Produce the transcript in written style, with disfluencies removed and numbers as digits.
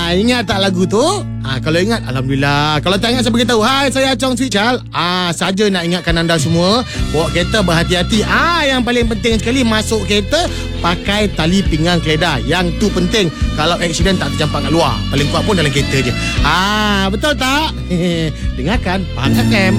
Ingat tak lagu tu? Kalau ingat, Alhamdulillah. Kalau tak ingat, saya beritahu. Hai, saya Chong Swee Chal. Saja nak ingatkan anda semua, bawa kereta berhati-hati. Yang paling penting sekali, masuk kereta pakai tali pinggang keledar. Yang tu penting. Kalau aksiden tak tercampak kat luar. Paling kuat pun dalam kereta je. Betul tak? Dengarkan Faham FM.